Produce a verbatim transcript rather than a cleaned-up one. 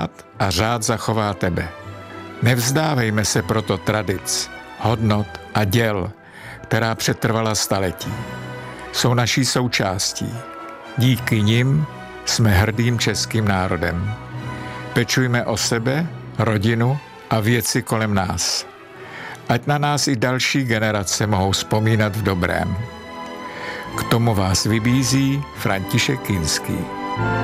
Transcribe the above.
řád a řád zachová tebe. Nevzdávejme se proto tradic, hodnot a děl, která přetrvala staletí. Jsou naší součástí. Díky nim jsme hrdým českým národem. Pečujme o sebe, rodinu a věci kolem nás. Ať na nás i další generace mohou vzpomínat v dobrém. K tomu vás vybízí František Kinský.